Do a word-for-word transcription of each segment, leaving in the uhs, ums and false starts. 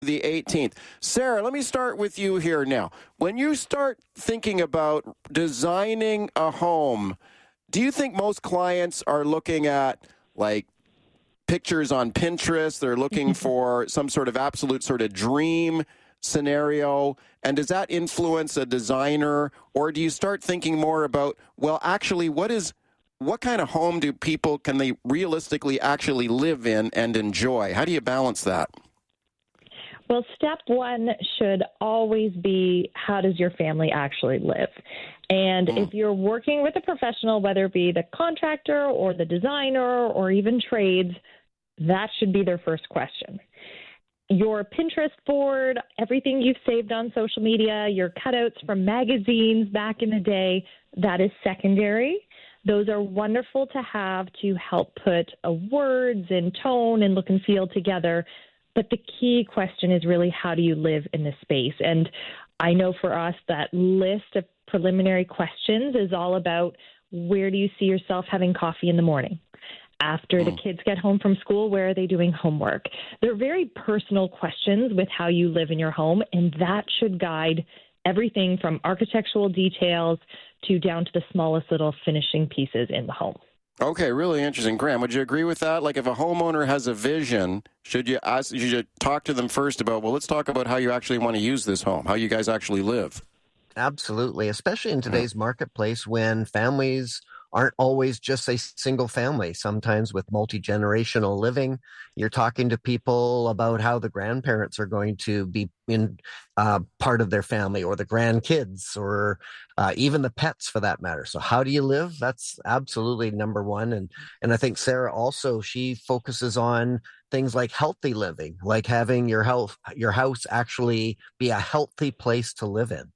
the eighteenth. Sarah, let me start with you here now. When you start thinking about designing a home, do you think most clients are looking at, like, pictures on Pinterest? They're looking for some sort of absolute sort of dream scenario. And does that influence a designer? Or do you start thinking more about, well, actually, what is what kind of home do people, can they realistically actually live in and enjoy? How do you balance that? Well, step one should always be, how does your family actually live? And mm. if you're working with a professional, whether it be the contractor or the designer or even trades, that should be their first question. Your Pinterest board, everything you've saved on social media, your cutouts from magazines back in the day, that is secondary. Those are wonderful to have to help put uh, words and tone and look and feel together. But the key question is really, how do you live in this space? And I know for us that list of preliminary questions is all about, where do you see yourself having coffee in the morning? After mm. the kids get home from school, where are they doing homework? They're very personal questions with how you live in your home, and that should guide everything from architectural details to down to the smallest little finishing pieces in the home. Okay, really interesting. Graham, would you agree with that? Like, if a homeowner has a vision, should you ask, you should talk to them first about, well, let's talk about how you actually want to use this home, how you guys actually live. Absolutely, especially in today's marketplace when families aren't always just a single family. Sometimes with multi-generational living, you're talking to people about how the grandparents are going to be in uh, part of their family, or the grandkids, or uh, even the pets for that matter. So how do you live? That's absolutely number one. And, and I think Sarah also, she focuses on things like healthy living, like having your health, your house actually be a healthy place to live in.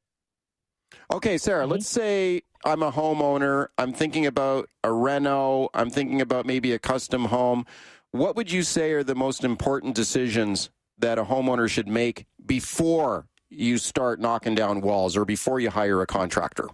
Okay, Sarah, let's say I'm a homeowner. I'm thinking about a reno. I'm thinking about maybe a custom home. What would you say are the most important decisions that a homeowner should make before you start knocking down walls or before you hire a contractor?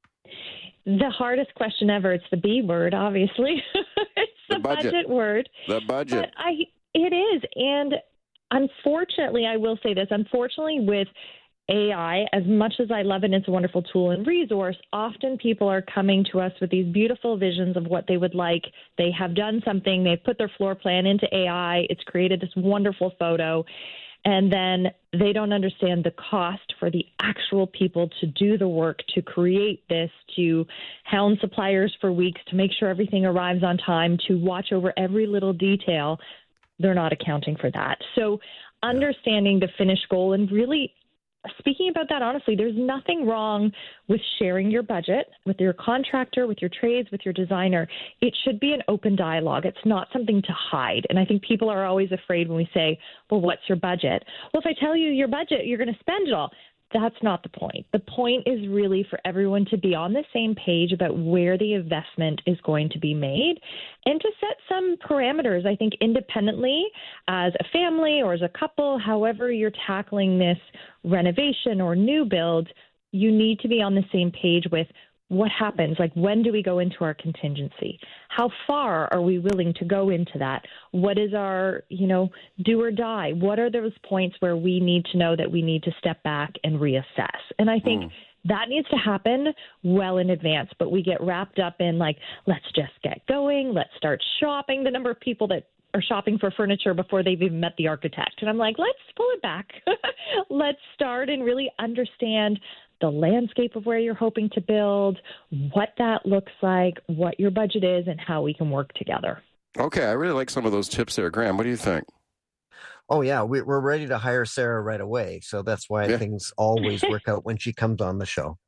The hardest question ever. It's the B word, obviously. It's the, the budget. budget word. The budget. But I, it is. And unfortunately, I will say this, unfortunately with A I, as much as I love it, it's a wonderful tool and resource, often people are coming to us with these beautiful visions of what they would like. They have done something, they've put their floor plan into A I, it's created this wonderful photo, and then they don't understand the cost for the actual people to do the work, to create this, to hound suppliers for weeks, to make sure everything arrives on time, to watch over every little detail. They're not accounting for that. So understanding the finished goal and really speaking about that, honestly, there's nothing wrong with sharing your budget with your contractor, with your trades, with your designer. It should be an open dialogue. It's not something to hide. And I think people are always afraid when we say, well, what's your budget? Well, if I tell you your budget, you're going to spend it all. That's not the point. The point is really for everyone to be on the same page about where the investment is going to be made and to set some parameters. I think independently as a family or as a couple, however you're tackling this renovation or new build, you need to be on the same page with what happens, like when do we go into our contingency? How far are we willing to go into that? What is our, you know, do or die? What are those points where we need to know that we need to step back and reassess? And I think mm. that needs to happen well in advance, but we get wrapped up in like, let's just get going. Let's start shopping. The number of people that are shopping for furniture before they've even met the architect. And I'm like, let's pull it back. Let's start and really understand the landscape of where you're hoping to build, what that looks like, what your budget is, and how we can work together. Okay, I really like some of those tips there. Graham, what do you think? Oh, yeah, we, we're ready to hire Sarah right away. So that's why yeah. things always work out when she comes on the show.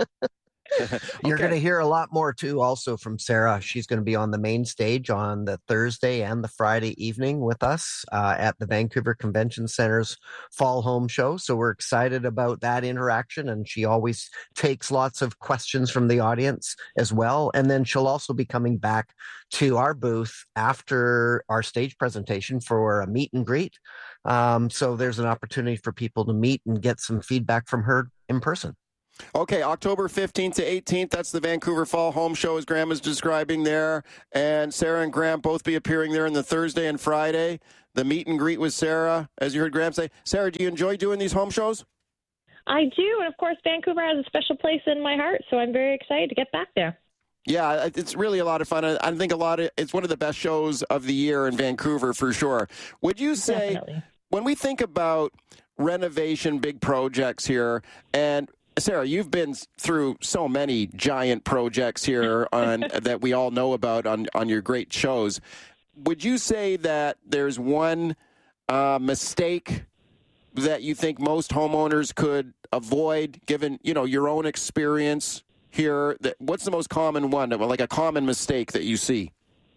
You're okay. going to hear a lot more, too, also from Sarah. She's going to be on the main stage on the Thursday and the Friday evening with us uh, at the Vancouver Convention Center's Fall Home Show. So we're excited about that interaction. And she always takes lots of questions from the audience as well. And then she'll also be coming back to our booth after our stage presentation for a meet and greet. Um, so there's an opportunity for people to meet and get some feedback from her in person. Okay, October fifteenth to eighteenth, that's the Vancouver Fall Home Show, as Graham is describing there. And Sarah and Graham both be appearing there on the Thursday and Friday. the meet and greet with Sarah, as you heard Graham say. Sarah, do you enjoy doing these home shows? I do. And, of course, Vancouver has a special place in my heart, so I'm very excited to get back there. Yeah, it's really a lot of fun. I think a lot of it's one of the best shows of the year in Vancouver for sure. Would you say, Definitely. When we think about renovation, big projects here, and Sarah, you've been through so many giant projects here on that we all know about on, on your great shows. Would you say that there's one uh, mistake that you think most homeowners could avoid, given, you know, your own experience here? That, what's the most common one, like a common mistake that you see?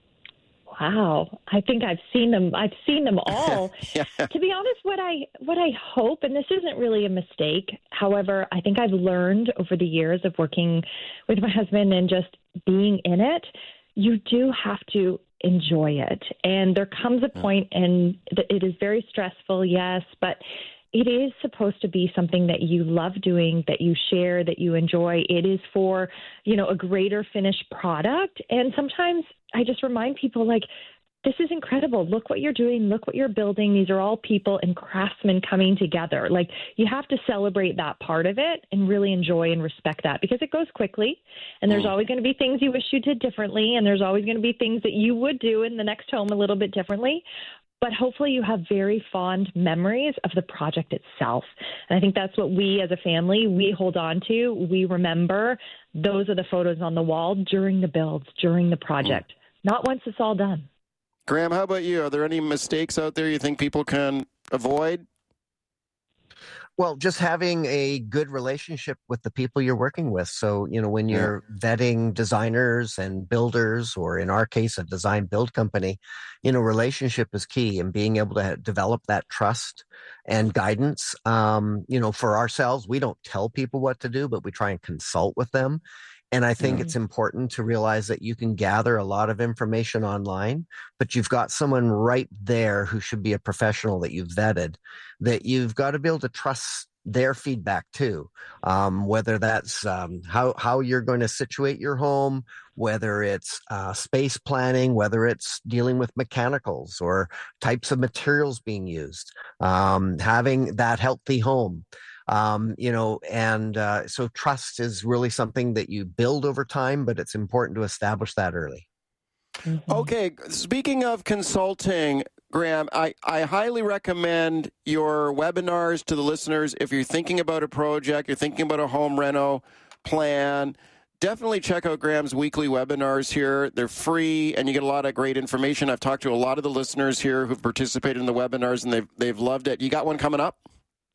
Wow, I think I've seen them. I've seen them all. yeah. To be honest, what I what I hope, and this isn't really a mistake. However, I think I've learned over the years of working with my husband and just being in it, you do have to enjoy it. And there comes a point, and it is very stressful, yes, but it is supposed to be something that you love doing, that you share, that you enjoy. It is for, you know, a greater finished product. And sometimes I just remind people, like, this is incredible. Look what you're doing. Look what you're building. These are all people and craftsmen coming together. Like, you have to celebrate that part of it and really enjoy and respect that, because it goes quickly. And there's always going to be things you wish you did differently. And there's always going to be things that you would do in the next home a little bit differently. But hopefully you have very fond memories of the project itself. And I think that's what we as a family, we hold on to. We remember those are the photos on the wall during the builds, during the project, not once it's all done. Graham, how about you? Are there any mistakes out there you think people can avoid? Well, just having a good relationship with the people you're working with. So, you know, when you're yeah. vetting designers and builders, or in our case, a design build company, you know, relationship is key, and being able to develop that trust and guidance. Um, you know, for ourselves, we don't tell people what to do, but we try and consult with them. And I think mm. it's important to realize that you can gather a lot of information online, but you've got someone right there who should be a professional that you've vetted, that you've got to be able to trust their feedback too. Um, whether that's um, how, how you're going to situate your home, whether it's uh, space planning, whether it's dealing with mechanicals or types of materials being used, um, having that healthy home. Um, you know, and uh, so trust is really something that you build over time, but it's important to establish that early. Mm-hmm. Okay, speaking of consulting, Graham, I, I highly recommend your webinars to the listeners. If you're thinking about a project, you're thinking about a home reno plan, definitely check out Graham's weekly webinars here. They're free, and you get a lot of great information. I've talked to a lot of the listeners here who've participated in the webinars, and they've they've loved it. You got one coming up?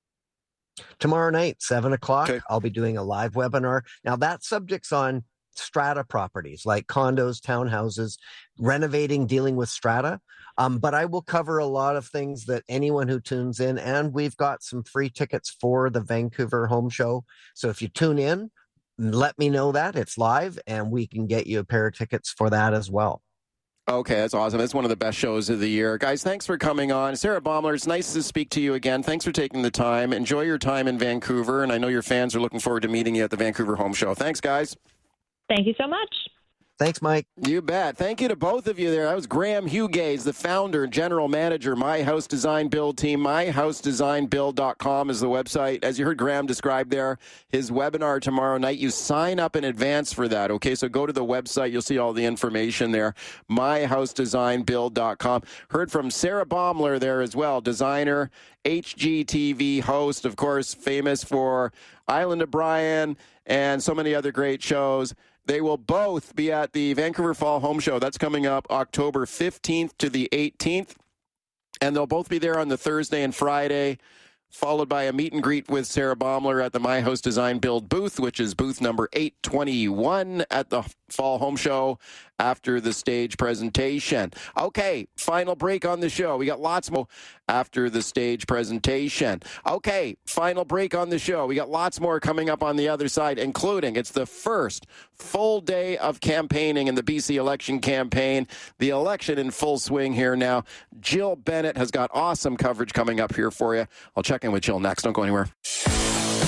Tomorrow night, seven o'clock, okay. I'll be doing a live webinar. Now, that subject's on strata properties like condos, townhouses, renovating, dealing with strata. Um, but I will cover a lot of things that anyone who tunes in, and we've got some free tickets for the Vancouver Home Show. So if you tune in, let me know that it's live, and we can get you a pair of tickets for that as well. Okay, that's awesome. It's one of the best shows of the year. Guys, thanks for coming on. Sarah Baumler, it's nice to speak to you again. Thanks for taking the time. Enjoy your time in Vancouver, and I know your fans are looking forward to meeting you at the Vancouver Home Show. Thanks, guys. Thank you so much. Thanks, Mike. You bet. Thank you to both of you there. That was Graham Hughes, the founder and general manager, My House Design Build team. my house design build dot com is the website. As you heard Graham describe there, his webinar tomorrow night, you sign up in advance for that, okay? So go to the website. You'll see all the information there, my house design build dot com. Heard from Sarah Baumler there as well, designer, H G T V host, of course, famous for Island of Bryan and so many other great shows. They will both be at the Vancouver Fall Home Show. That's coming up October fifteenth to the eighteenth. And they'll both be there on the Thursday and Friday, followed by a meet and greet with Sarah Baumler at the My House Design Build booth, which is booth number eight twenty-one at the Fall Home Show after the stage presentation. Okay, final break on the show. We got lots more after the stage presentation. Okay, final break on the show. We got lots more coming up on the other side, including it's the first full day of campaigning in the B C election campaign. The election in full swing here now. Jill Bennett has got awesome coverage coming up here for you. I'll check in with Jill next. Don't go anywhere.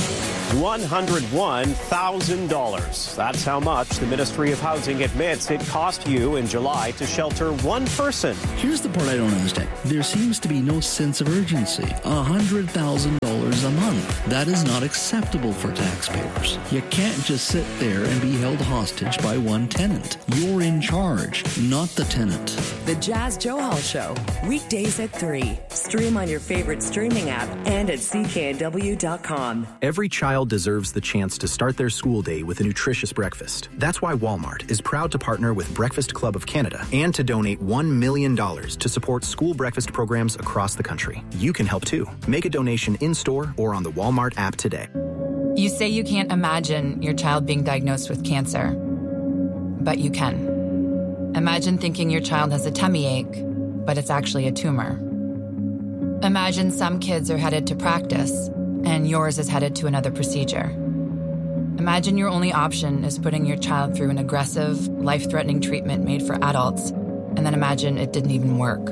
one hundred one thousand dollars. That's how much the Ministry of Housing admits it cost you in July to shelter one person. Here's the part I don't understand. There seems to be no sense of urgency. one hundred thousand dollars a month. That is not acceptable for taxpayers. You can't just sit there and be held hostage by one tenant. You're in charge, not the tenant. The Jazz Johal Show, weekdays at three. Stream on your favorite streaming app and at C K N W dot com. Every child deserves the chance to start their school day with a nutritious breakfast. That's why Walmart is proud to partner with Breakfast Club of Canada and to donate one million dollars to support school breakfast programs across the country. You can help too. Make a donation in-store or on the Walmart app today. You say you can't imagine your child being diagnosed with cancer, but you can. Imagine thinking your child has a tummy ache, but it's actually a tumor. Imagine some kids are headed to practice, and yours is headed to another procedure. Imagine your only option is putting your child through an aggressive, life-threatening treatment made for adults, and then imagine it didn't even work.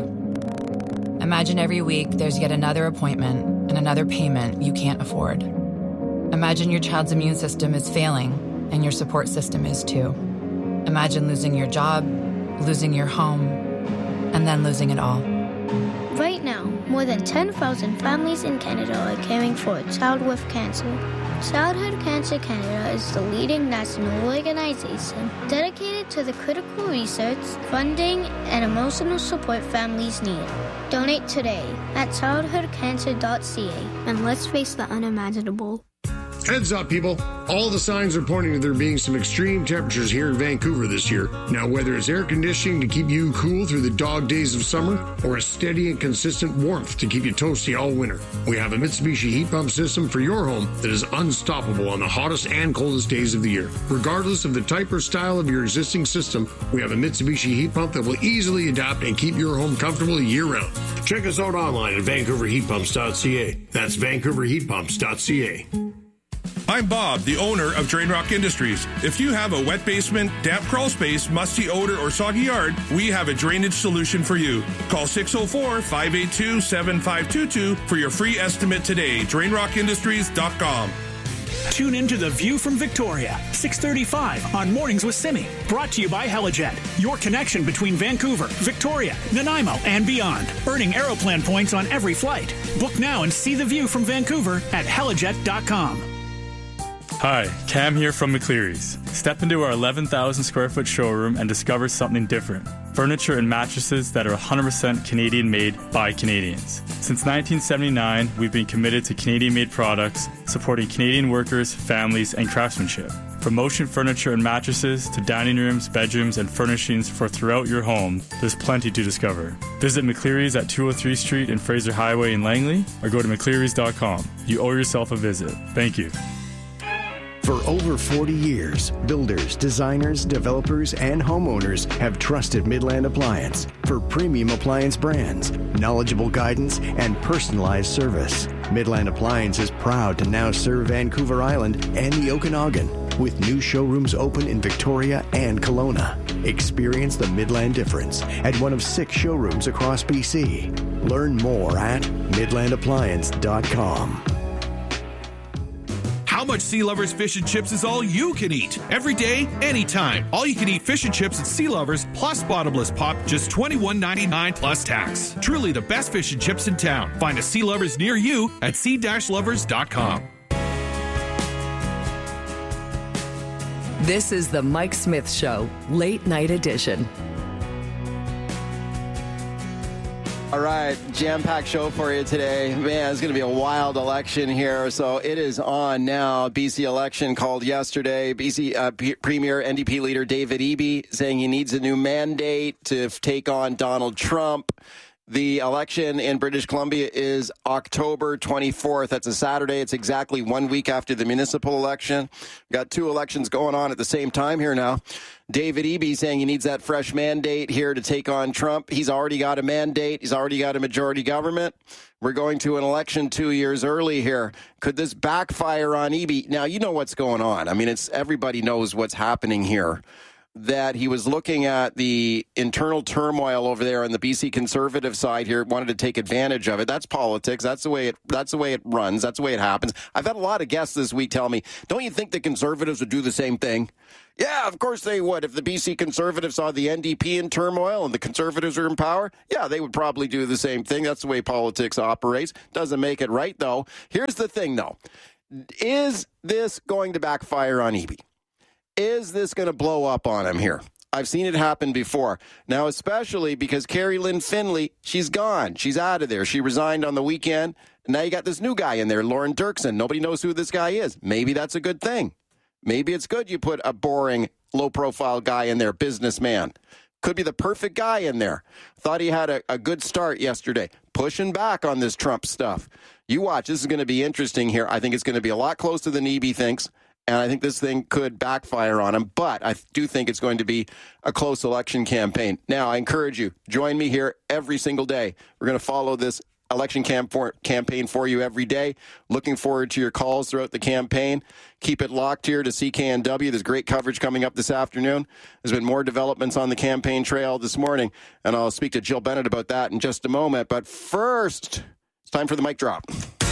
Imagine every week there's yet another appointment and another payment you can't afford. Imagine your child's immune system is failing, and your support system is too. Imagine losing your job, losing your home, and then losing it all. Right now, more than ten thousand families in Canada are caring for a child with cancer. Childhood Cancer Canada is the leading national organization dedicated to the critical research, funding, and emotional support families need. Donate today at childhood cancer dot c a and let's face the unimaginable. Heads up, people. All the signs are pointing to there being some extreme temperatures here in Vancouver this year. Now, whether it's air conditioning to keep you cool through the dog days of summer or a steady and consistent warmth to keep you toasty all winter, we have a Mitsubishi heat pump system for your home that is unstoppable on the hottest and coldest days of the year. Regardless of the type or style of your existing system, we have a Mitsubishi heat pump that will easily adapt and keep your home comfortable year-round. Check us out online at vancouver heat pumps dot c a. That's vancouver heat pumps dot c a. I'm Bob, the owner of Drain Rock Industries. If you have a wet basement, damp crawl space, musty odor, or soggy yard, we have a drainage solution for you. Call six oh four, five eight two, seven five two two for your free estimate today. drain rock industries dot com. Tune in to The View from Victoria, six thirty-five on Mornings with Simi. Brought to you by Helijet, your connection between Vancouver, Victoria, Nanaimo, and beyond. Earning Aeroplan points on every flight. Book now and see the view from Vancouver at helijet dot com. Hi, Cam here from McCleary's. Step into our eleven thousand square foot showroom and discover something different. Furniture and mattresses that are one hundred percent Canadian made by Canadians. Since nineteen seventy-nine, we've been committed to Canadian made products, supporting Canadian workers, families, and craftsmanship. From motion furniture and mattresses to dining rooms, bedrooms, and furnishings for throughout your home, there's plenty to discover. Visit McCleary's at two oh three Street and Fraser Highway in Langley, or go to mcclearys dot com. You owe yourself a visit. Thank you. For over forty years, builders, designers, developers, and homeowners have trusted Midland Appliance for premium appliance brands, knowledgeable guidance, and personalized service. Midland Appliance is proud to now serve Vancouver Island and the Okanagan, with new showrooms open in Victoria and Kelowna. Experience the Midland difference at one of six showrooms across B C. Learn more at midland appliance dot com. How much Sea Lovers fish and chips is all you can eat? Every day, anytime. All you can eat fish and chips at Sea Lovers plus bottomless pop, just twenty-one ninety-nine plus tax. Truly the best fish and chips in town. Find a Sea Lovers near you at sea lovers dot com. This is the Mike Smith Show, late night edition. All right, jam-packed show for you today. Man, it's going to be a wild election here. So it is on now. B C election called yesterday. B C uh, P- Premier N D P leader David Eby saying he needs a new mandate to f- take on Donald Trump. The election in British Columbia is October twenty-fourth. That's a Saturday. It's exactly one week after the municipal election. We've got two elections going on at the same time here now. David Eby saying he needs that fresh mandate here to take on Trump. He's already got a mandate. He's already got a majority government. We're going to an election two years early here. Could this backfire on Eby? Now, you know what's going on. I mean, it's everybody knows what's happening here. that he was looking at the internal turmoil over there on the B C Conservative side here, wanted to take advantage of it. That's politics. That's the way it that's the way it runs. That's the way it happens. I've had a lot of guests this week tell me, don't you think the Conservatives would do the same thing? Yeah, of course they would. If the B C Conservatives saw the N D P in turmoil and the Conservatives are in power, yeah, they would probably do the same thing. That's the way politics operates. Doesn't make it right, though. Here's the thing, though. Is this going to backfire on Eby? Is this going to blow up on him here? I've seen it happen before. Now, especially because Carrie Lynn Finley, she's gone. She's out of there. She resigned on the weekend. Now you got this new guy in there, Lauren Dirksen. Nobody knows who this guy is. Maybe that's a good thing. Maybe it's good you put a boring, low-profile guy in there, businessman. Could be the perfect guy in there. Thought he had a, a good start yesterday. Pushing back on this Trump stuff. You watch. This is going to be interesting here. I think it's going to be a lot closer than Eby thinks. And I think this thing could backfire on him. But I do think it's going to be a close election campaign. Now, I encourage you, join me here every single day. We're going to follow this election camp for, campaign for you every day. Looking forward to your calls throughout the campaign. Keep it locked here to C K N W. There's great coverage coming up this afternoon. There's been more developments on the campaign trail this morning. And I'll speak to Jill Bennett about that in just a moment. But first, it's time for the mic drop.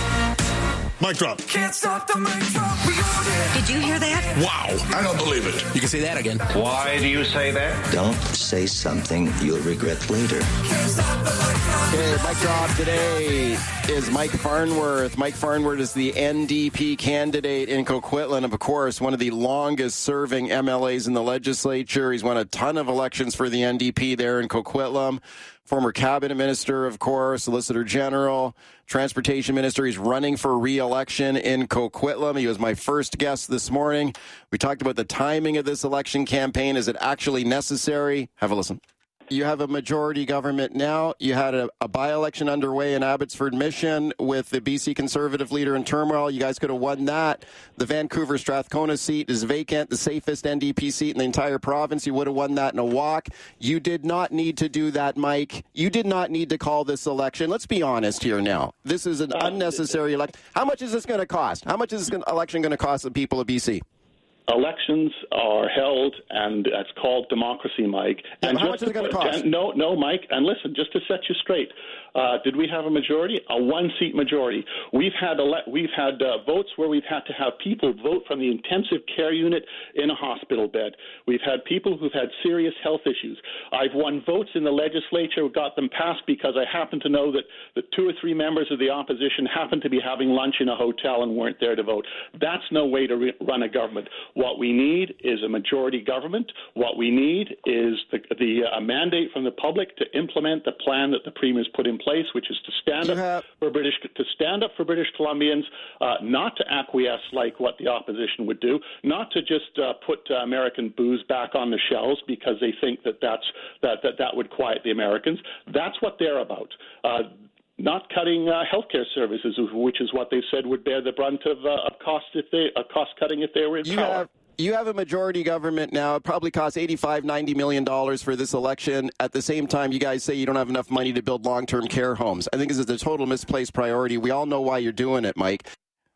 Mic drop. Can't stop the mic drop. We got it. Did you hear that? Wow. I don't believe it. You can say that again. Why do you say that? Don't say something you'll regret later. Can't stop the mic drop. Okay, mic drop today is Mike Farnworth. Mike Farnworth is the N D P candidate in Coquitlam. Of course, one of the longest-serving M L As in the legislature. He's won a ton of elections for the N D P there in Coquitlam. Former cabinet minister, of course, solicitor general, transportation minister. He's running for re-election in Coquitlam. He was my first guest this morning. We talked about the timing of this election campaign. Is it actually necessary? Have a listen. You have a majority government now. You had a, a by-election underway in Abbotsford Mission with the B C Conservative leader in turmoil. You guys could have won that. The Vancouver Strathcona seat is vacant, the safest N D P seat in the entire province. You would have won that in a walk. You did not need to do that, Mike. You did not need to call this election. Let's be honest here now. This is an unnecessary election. How much is this going to cost? How much is this election going to cost the people of B C? Elections are held, and it's called democracy, Mike. And, and how much is it going to cost? And no, no, Mike. And listen, just to set you straight, uh, did we have a majority? A one-seat majority. We've had ele- we've had uh, votes where we've had to have people vote from the intensive care unit in a hospital bed. We've had people who've had serious health issues. I've won votes in the legislature, got them passed because I happen to know that, that two or three members of the opposition happened to be having lunch in a hotel and weren't there to vote. That's no way to re- run a government. What we need is a majority government. What we need is the, the uh, mandate from the public to implement the plan that the Premier's put in place, which is to stand up have... for British to stand up for British Columbians, uh, not to acquiesce like what the opposition would do, not to just uh, put uh, American booze back on the shelves because they think that that's that that that would quiet the Americans. That's what they're about. Uh, Not cutting uh, healthcare services, which is what they said would bear the brunt of, uh, of cost if they uh, cost cutting if they were in you power. Have, you have a majority government now. It probably costs eighty-five, ninety million dollars for this election. At the same time, you guys say you don't have enough money to build long-term care homes. I think this is a total misplaced priority. We all know why you're doing it, Mike.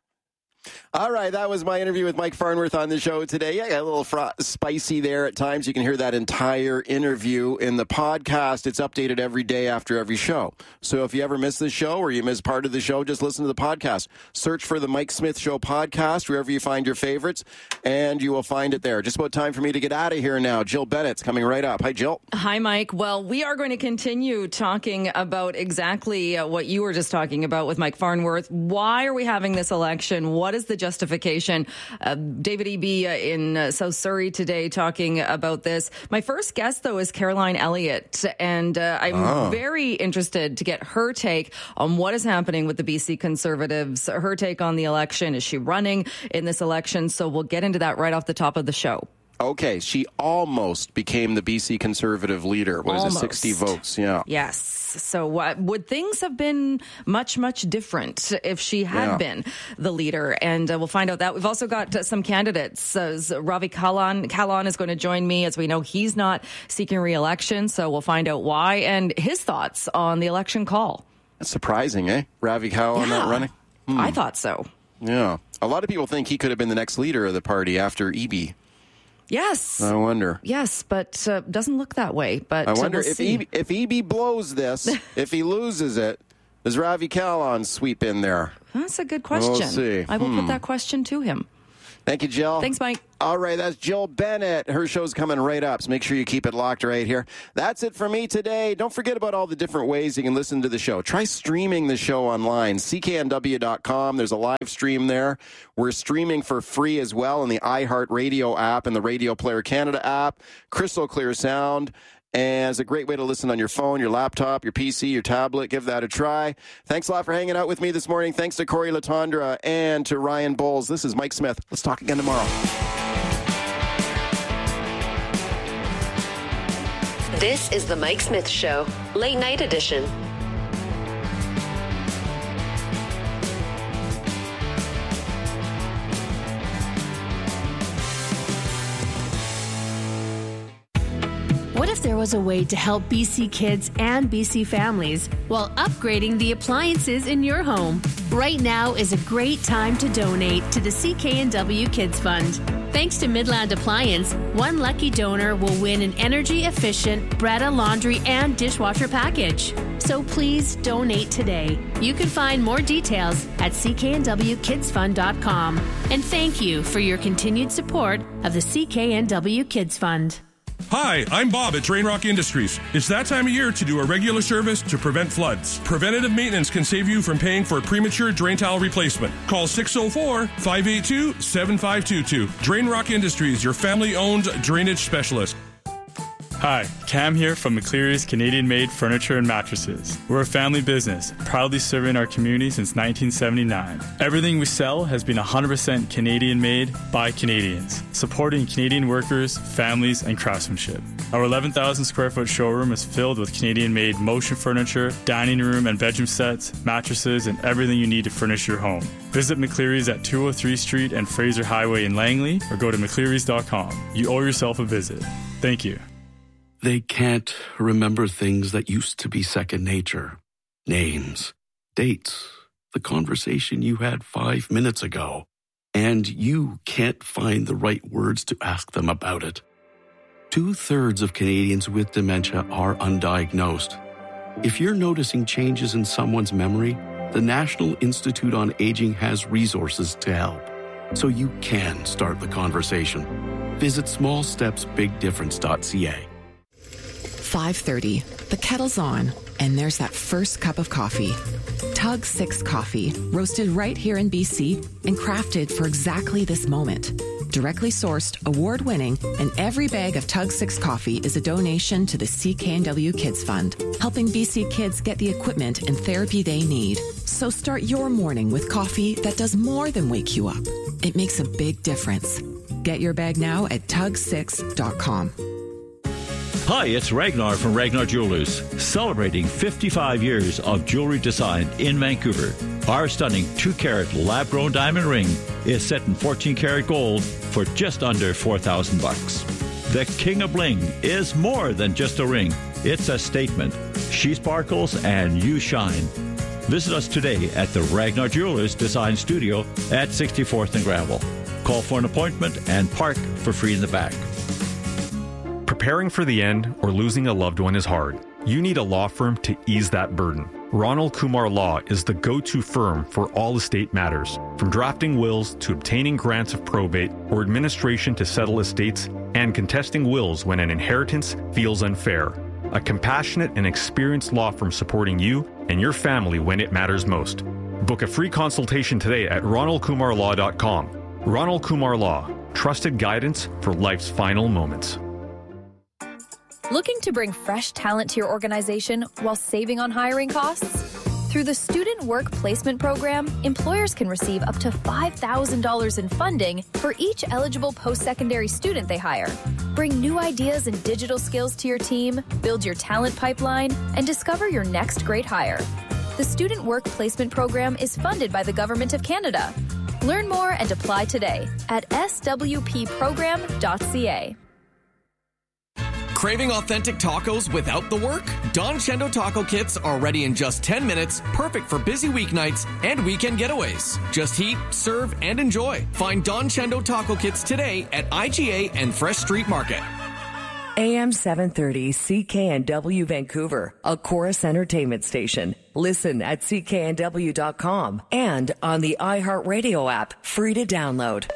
All right, that was my interview with Mike Farnworth on the show today. Yeah, got a little fr- spicy there at times. You can hear that entire interview in the podcast. It's updated every day after every show. So if you ever miss the show or you miss part of the show, just listen to the podcast. Search for the Mike Smith Show podcast wherever you find your favorites, and you will find it there. Just about time for me to get out of here now. Jill Bennett's coming right up. Hi, Jill. Hi, Mike. Well, we are going to continue talking about exactly uh, what you were just talking about with Mike Farnworth. Why are we having this election? What is the justification? Uh, David Eby uh, in uh, South Surrey today talking about this. My first guest, though, is Caroline Elliott, and uh, I'm oh. very interested to get her take on what is happening with the B C Conservatives, her take on the election. Is she running in this election? So we'll get into that right off the top of the show. Okay, she almost became the B C Conservative leader. What almost. is it, sixty votes? Yeah. Yes. So what, would things have been much, much different if she had yeah. been the leader? And uh, we'll find out that. We've also got uh, some candidates. Uh, Ravi Kahlon, Kahlon is going to join me. As we know, he's not seeking re-election, so we'll find out why and his thoughts on the election call. That's surprising, eh? Ravi Kahlon yeah. not running? Hmm. I thought so. Yeah. A lot of people think he could have been the next leader of the party after Eby. Yes. I wonder. Yes, but uh, doesn't look that way. But I wonder uh, we'll if see. E B, if E B blows this, if he loses it, does Ravi Kahlon sweep in there? That's a good question. We'll see. I will Hmm. put that question to him. Thank you, Jill. Thanks, Mike. All right, that's Jill Bennett. Her show's coming right up, so make sure you keep it locked right here. That's it for me today. Don't forget about all the different ways you can listen to the show. Try streaming the show online, C K N W dot com. There's a live stream there. We're streaming for free as well in the iHeartRadio app and the Radio Player Canada app. Crystal clear sound. And it's a great way to listen on your phone, your laptop, your P C, your tablet. Give that a try. Thanks a lot for hanging out with me this morning. Thanks to Corey Latondra and to Ryan Bowles. This is Mike Smith. Let's talk again tomorrow. This is the Mike Smith Show, late night edition. What if there was a way to help B C kids and B C families while upgrading the appliances in your home? Right now is a great time to donate to the C K N W Kids Fund. Thanks to Midland Appliance, one lucky donor will win an energy-efficient Bretta laundry and dishwasher package. So please donate today. You can find more details at c k n w kids fund dot com. And thank you for your continued support of the C K N W Kids Fund. Hi, I'm Bob at Drain Rock Industries. It's that time of year to do a regular service to prevent floods. Preventative maintenance can save you from paying for a premature drain tile replacement. Call six oh four, five eight two, seven five two two. Drain Rock Industries, your family-owned drainage specialist. Hi, Cam here from McCleary's Canadian-made furniture and mattresses. We're a family business, proudly serving our community since nineteen seventy-nine. Everything we sell has been one hundred percent Canadian-made by Canadians, supporting Canadian workers, families, and craftsmanship. Our eleven thousand square foot showroom is filled with Canadian-made motion furniture, dining room and bedroom sets, mattresses, and everything you need to furnish your home. Visit McCleary's at two oh three Street and Fraser Highway in Langley, or go to mcclearys dot com. You owe yourself a visit. Thank you. They can't remember things that used to be second nature. Names, dates, the conversation you had five minutes ago. And you can't find the right words to ask them about it. Two-thirds of Canadians with dementia are undiagnosed. If you're noticing changes in someone's memory, the National Institute on Aging has resources to help. So you can start the conversation. Visit small steps big difference dot c a. five thirty. The kettle's on, and there's that first cup of coffee. Tug Six Coffee, roasted right here in B C and crafted for exactly this moment. Directly sourced, award-winning, and every bag of Tug Six Coffee is a donation to the C K N W Kids Fund, helping B C kids get the equipment and therapy they need. So start your morning with coffee that does more than wake you up. It makes a big difference. Get your bag now at tug six dot com. Hi, it's Ragnar from Ragnar Jewelers, celebrating fifty-five years of jewelry design in Vancouver. Our stunning two-carat lab-grown diamond ring is set in fourteen karat gold for just under four thousand bucks. The King of Bling is more than just a ring. It's a statement. She sparkles and you shine. Visit us today at the Ragnar Jewelers Design Studio at sixty-fourth and Granville. Call for an appointment and park for free in the back. Preparing for the end or losing a loved one is hard. You need a law firm to ease that burden. Ronald Kumar Law is the go-to firm for all estate matters, from drafting wills to obtaining grants of probate or administration to settle estates and contesting wills when an inheritance feels unfair. A compassionate and experienced law firm supporting you and your family when it matters most. Book a free consultation today at ronald kumar law dot com. Ronald Kumar Law, trusted guidance for life's final moments. Looking to bring fresh talent to your organization while saving on hiring costs? Through the Student Work Placement Program, employers can receive up to five thousand dollars in funding for each eligible post-secondary student they hire. Bring new ideas and digital skills to your team, build your talent pipeline, and discover your next great hire. The Student Work Placement Program is funded by the Government of Canada. Learn more and apply today at s w p program dot c a. Craving authentic tacos without the work? Don Chendo taco kits are ready in just ten minutes, perfect for busy weeknights and weekend getaways. Just heat, serve, and enjoy. Find Don Chendo taco kits today at I G A and Fresh Street Market. A M seven thirty C K N W Vancouver, a Chorus Entertainment station. Listen at C K N W dot com and on the iHeartRadio app, free to download.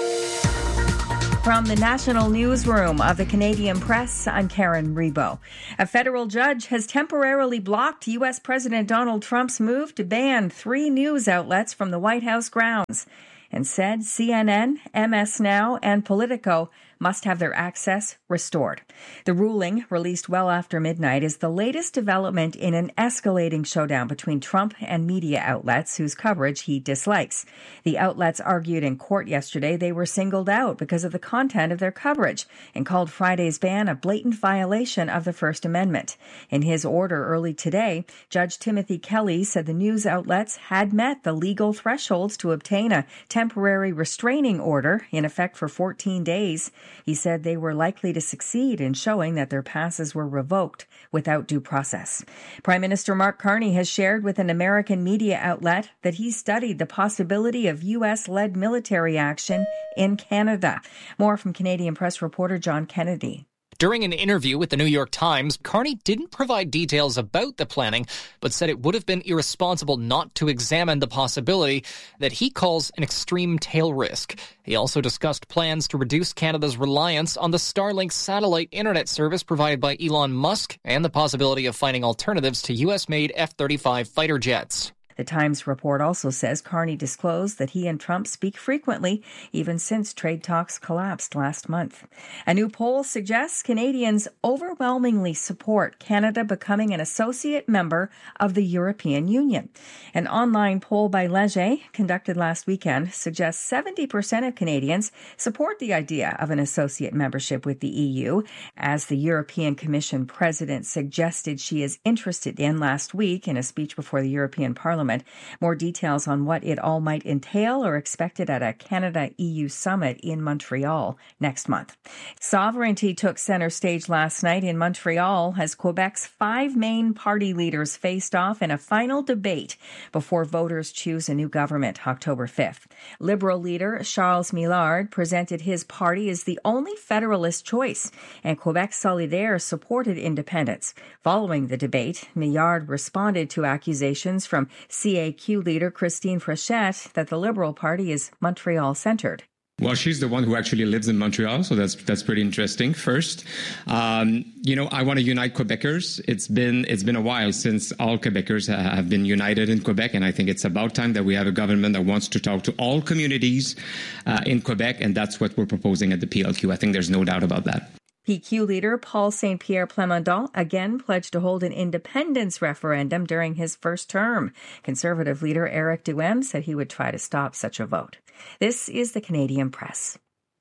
From the National Newsroom of the Canadian Press, I'm Karen Rebo. A federal judge has temporarily blocked U S President Donald Trump's move to ban three news outlets from the White House grounds and said C N N, M S Now, and Politico must have their access restored. The ruling, released well after midnight, is the latest development in an escalating showdown between Trump and media outlets whose coverage he dislikes. The outlets argued in court yesterday they were singled out because of the content of their coverage and called Friday's ban a blatant violation of the First Amendment. In his order early today, Judge Timothy Kelly said the news outlets had met the legal thresholds to obtain a temporary restraining order in effect for fourteen days. He said they were likely to succeed in showing that their passes were revoked without due process. Prime Minister Mark Carney has shared with an American media outlet that he studied the possibility of U S-led military action in Canada. More from Canadian Press reporter John Kennedy. During an interview with the New York Times, Carney didn't provide details about the planning, but said it would have been irresponsible not to examine the possibility that he calls an extreme tail risk. He also discussed plans to reduce Canada's reliance on the Starlink satellite internet service provided by Elon Musk and the possibility of finding alternatives to U S-made F thirty-five fighter jets. The Times report also says Carney disclosed that he and Trump speak frequently, even since trade talks collapsed last month. A new poll suggests Canadians overwhelmingly support Canada becoming an associate member of the European Union. An online poll by Leger, conducted last weekend, suggests seventy percent of Canadians support the idea of an associate membership with the E U, as the European Commission president suggested she is interested in last week in a speech before the European Parliament. More details on what it all might entail are expected at a Canada-E U summit in Montreal next month. Sovereignty took center stage last night in Montreal as Quebec's five main party leaders faced off in a final debate before voters choose a new government October fifth. Liberal leader Charles Millard presented his party as the only federalist choice, and Quebec Solidaire supported independence. Following the debate, Millard responded to accusations from C A Q leader Christine Frechette that the Liberal Party is Montreal-centered. Well, she's the one who actually lives in Montreal, so that's that's pretty interesting. First, um, you know, I want to unite Quebecers. It's been it's been a while since all Quebecers have been united in Quebec, and I think it's about time that we have a government that wants to talk to all communities uh, in Quebec, and that's what we're proposing at the P L Q. I think there's no doubt about that. P Q leader Paul Saint Pierre Plamondon again pledged to hold an independence referendum during his first term. Conservative leader Eric Duhem said he would try to stop such a vote. This is the Canadian Press.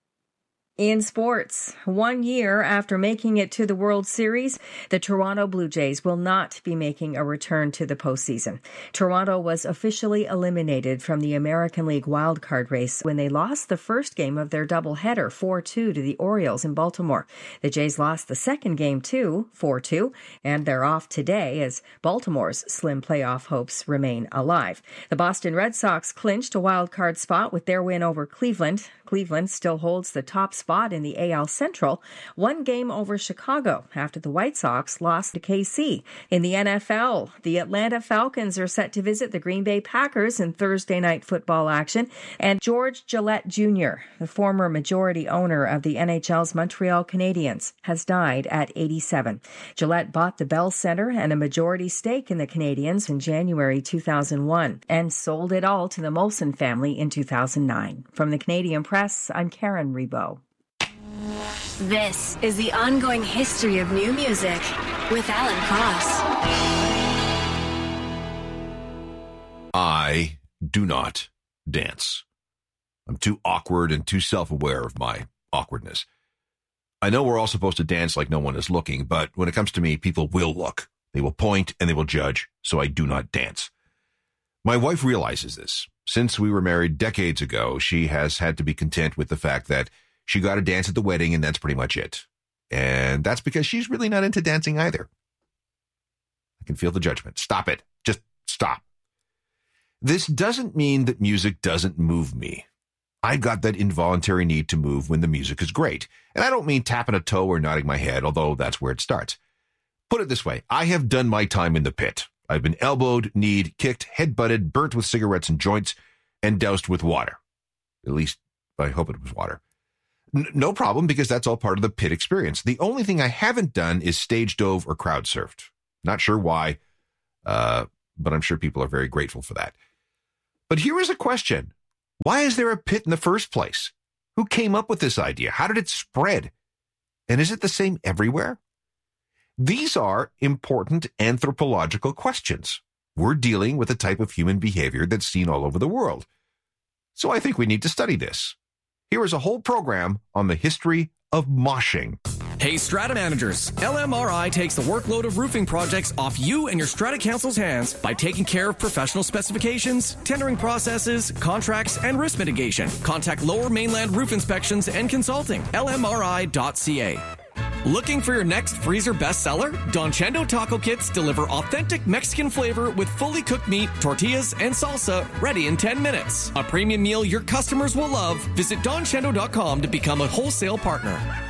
In sports, one year after making it to the World Series, the Toronto Blue Jays will not be making a return to the postseason. Toronto was officially eliminated from the American League wildcard race when they lost the first game of their doubleheader four two to the Orioles in Baltimore. The Jays lost the second game too, four two, and they're off today as Baltimore's slim playoff hopes remain alive. The Boston Red Sox clinched a wildcard spot with their win over Cleveland. Cleveland still holds the top spot in the A L Central, one game over Chicago after the White Sox lost to K C. In the N F L, the Atlanta Falcons are set to visit the Green Bay Packers in Thursday night football action, and George Gillette Junior, the former majority owner of the N H L's Montreal Canadiens, has died at eighty-seven. Gillette bought the Bell Center and a majority stake in the Canadiens in January two thousand one and sold it all to the Molson family in two thousand nine. From the Canadian Press, I'm Karen Rebo. This is the ongoing history of new music with Alan Cross. I do not dance. I'm too awkward and too self-aware of my awkwardness. I know we're all supposed to dance like no one is looking, but when it comes to me, people will look. They will point and they will judge, so I do not dance. My wife realizes this. Since we were married decades ago, she has had to be content with the fact that she got a dance at the wedding and that's pretty much it. And that's because she's really not into dancing either. I can feel the judgment. Stop it. Just stop. This doesn't mean that music doesn't move me. I've got that involuntary need to move when the music is great. And I don't mean tapping a toe or nodding my head, although that's where it starts. Put it this way. I have done my time in the pit. I've been elbowed, kneed, kicked, head-butted, burnt with cigarettes and joints, and doused with water. At least, I hope it was water. N- no problem, because that's all part of the pit experience. The only thing I haven't done is stage dove or crowd surfed. Not sure why, uh, but I'm sure people are very grateful for that. But here is a question. Why is there a pit in the first place? Who came up with this idea? How did it spread? And is it the same everywhere? These are important anthropological questions. We're dealing with a type of human behavior that's seen all over the world. So I think we need to study this. Here is a whole program on the history of moshing. Hey, Strata managers, L M R I takes the workload of roofing projects off you and your Strata Council's hands by taking care of professional specifications, tendering processes, contracts, and risk mitigation. Contact Lower Mainland Roof Inspections and Consulting, L M R I dot C A. Looking for your next freezer bestseller? Don Chendo Taco Kits deliver authentic Mexican flavor with fully cooked meat, tortillas, and salsa ready in ten minutes. A premium meal your customers will love. Visit don chendo dot com to become a wholesale partner.